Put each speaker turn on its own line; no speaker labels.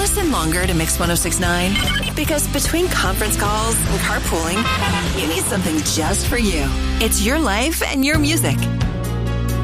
listen longer to Mix 106.9? Because between conference calls and carpooling, you need something just for you. It's your life and your music.